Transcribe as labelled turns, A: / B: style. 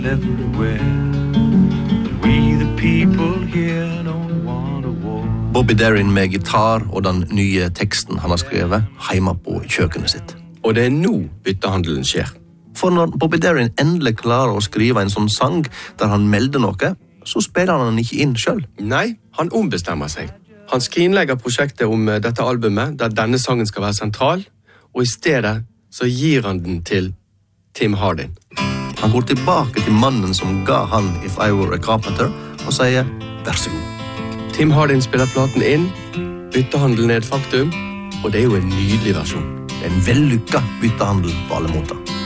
A: everywhere. We the people here don't want a war.
B: Bobby Darin med gitar og den nye teksten han har skrevet hjemme på kjøkkenet sitt.
C: Og det nå byttehandelen skjer.
B: For når Bobby Darin endelig klarer å skrive en sånn sang der han melder noe, så spiller han ikke inn selv.
C: Nei, han ombestemmer seg. Han skrinlegger prosjektet om dette albumet, der denne sangen skal være sentral, og i stedet så gir han den til Tim Hardin.
B: Han går tilbake til mannen som ga han If I Were a Carpenter, og sier, vær så god.
C: Tim Hardin spiller platen inn, byttehandelen er et faktum, og det er jo en nydelig versjon.
B: Det er en vellykket byttehandel på alle måter.